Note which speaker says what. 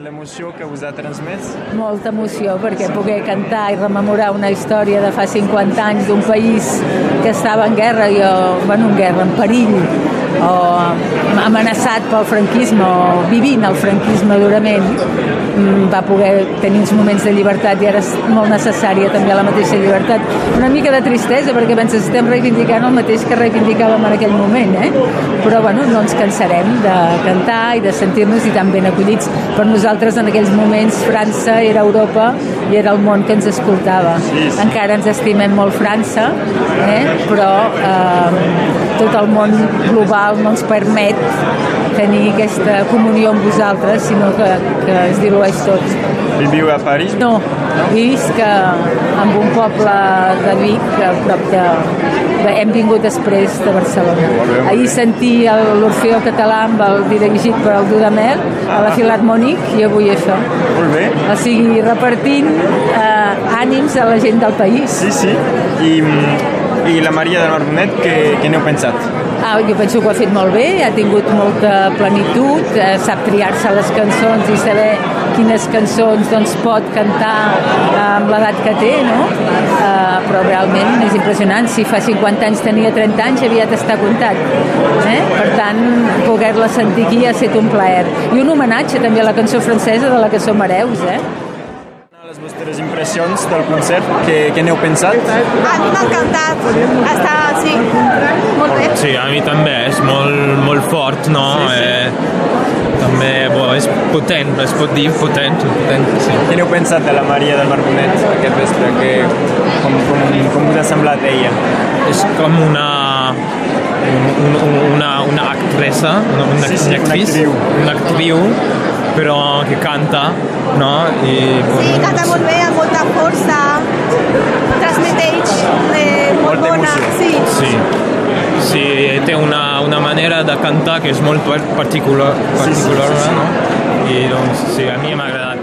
Speaker 1: l'emoció que us ha transmès?
Speaker 2: Molta emoció, perquè poder cantar i rememorar una història de fa 50 anys d'un país que estava en guerra, en perill, o amenaçat pel franquisme, o vivint el franquisme durament, va poder tenir uns moments de llibertat i ara és molt necessària també la mateixa llibertat. Una mica de tristesa, perquè penses, estem reivindicant el mateix que reivindicàvem en aquell moment, però no ens cansarem de cantar i de sentir-nos i tan ben acollits. Per nosaltres en aquells moments França era Europa i era el món que ens escoltava.
Speaker 1: Sí.
Speaker 2: Encara ens estimem molt França, però tot el món global no ens permet tenir aquesta comunió amb vosaltres, sinó que es dilueix tot.
Speaker 1: Viviu a París?
Speaker 2: No, visc en un poble de Vic, a prop hem vingut després de Barcelona. Ahir sentia l'Orfeó Català dirigit per el Dudamel a la Filharmonique i avui això.
Speaker 1: Molt bé.
Speaker 2: O sigui, repartint ànims a la gent del país.
Speaker 1: Sí. I la Maria del Mar Bonet, què n'heu pensat?
Speaker 2: Jo penso que ho ha fet molt bé, ha tingut molta plenitud, sap triar-se les cançons i saber quines cançons pot cantar amb l'edat que té, no? Però realment és impressionant. Si fa 50 anys tenia 30 anys, aviat està comptat. Per tant, poder-la sentir aquí ha estat un plaer. I un homenatge també a la cançó francesa de la que som hereus,
Speaker 1: Les vostres impressions del concert, què n'heu pensat?
Speaker 3: A mi m'ha encantat, està, sí, molt bé.
Speaker 4: Sí, a mi també, és molt fort, no? També és potent, es pot dir potent, sí.
Speaker 1: Què n'heu pensat de la Maria del Mar Bonet aquest vespre? Com us ha semblat ella?
Speaker 4: És com una actressa, una actriu, però que canta, no?
Speaker 3: Sí, canta molt bé, amb molta força, transmeteix molt bona.
Speaker 4: Sí, té una manera de cantar que és molt particular, no? I doncs sí, a mi m'ha agradat.